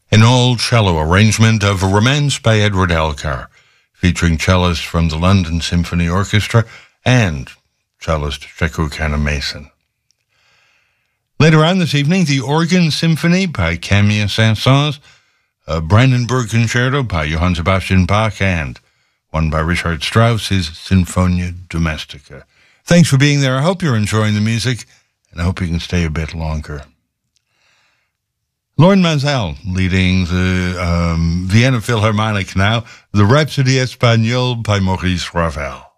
An all-cello arrangement of Romance by Edward Elgar, featuring cellists from the London Symphony Orchestra and cellist Texarkana Mason. Later on this evening, the Organ Symphony by Camille Saint-Saëns, a Brandenburg Concerto by Johann Sebastian Bach, and one by Richard Strauss, his Sinfonia Domestica. Thanks for being there. I hope you're enjoying the music, and I hope you can stay a bit longer. Lorne Mazel leading the Vienna Philharmonic now, the Rhapsody Espagnole by Maurice Ravel.